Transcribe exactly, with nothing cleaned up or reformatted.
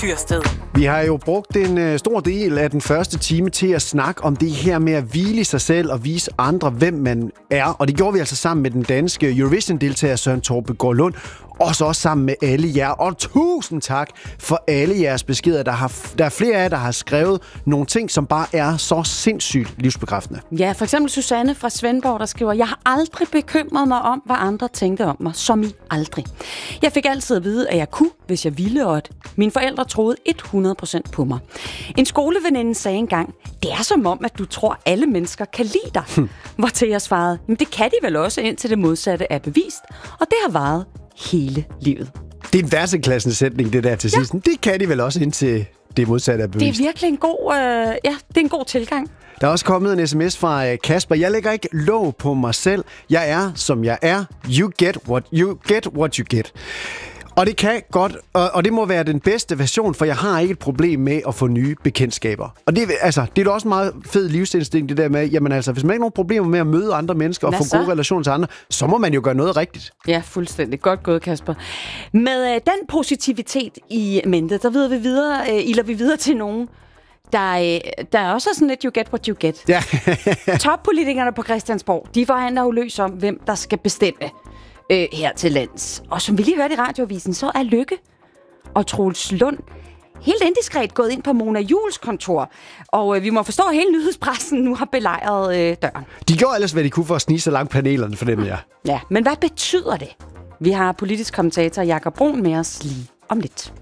Tyrsted. Vi har jo brugt en øh, stor del af den første time til at snakke om det her med at hvile i sig selv og vise andre, hvem man er. Og det gjorde vi altså sammen med den danske Eurovision-deltager Søren Torpegaard Lund. Og så også sammen med alle jer. Og tusind tak for alle jeres beskeder. Der, har, der er flere af jer, der har skrevet nogle ting, som bare er så sindssygt livsbekræftende. Ja, for eksempel Susanne fra Svendborg, der skriver, jeg har aldrig bekymret mig om, hvad andre tænkte om mig, som i aldrig. Jeg fik altid at vide, at jeg kunne, hvis jeg ville, og at mine forældre troede hundrede procent på mig. En skoleveninde sagde engang, det er som om, at du tror, alle mennesker kan lide dig. Hm. Hvortil jeg svarede, men det kan de vel også, indtil det modsatte er bevist, og det har varet hele livet. Det er en værtseklassende sætning, det der til sidst. Ja. Det kan de vel også, indtil det modsatte er bevist. Det er virkelig en god, øh, ja, det er en god tilgang. Der er også kommet en sms fra Kasper. Jeg lægger ikke låg på mig selv. Jeg er, som jeg er. You get what you get, what you get. Og det kan godt, og, og det må være den bedste version, for jeg har ikke et problem med at få nye bekendtskaber. Og det, altså, det er da også en meget fed livsinstinkt, det der med, jamen altså, hvis man ikke har nogen problemer med at møde andre mennesker og Hvad få så? gode relationer til andre, så må man jo gøre noget rigtigt. Ja, fuldstændig. Godt gået, Kasper. Med øh, den positivitet i mente, der ved vi videre, øh, iler vi videre til nogen, Der er, der er også sådan lidt you get what you get. Ja. Toppolitikerne på Christiansborg, de forhandler jo løs om, hvem der skal bestemme øh, her til lands. Og som vi lige hørte i radioavisen, så er Løkke og Troels Lund helt indiskret gået ind på Mona Juuls kontor. Og øh, vi må forstå, at hele nyhedspressen nu har belejret øh, døren. De gjorde ellers, hvad de kunne for at snige så langt panelerne for dem, ja. Ja, men hvad betyder det? Vi har politisk kommentator Jakob Brun med os lige om lidt.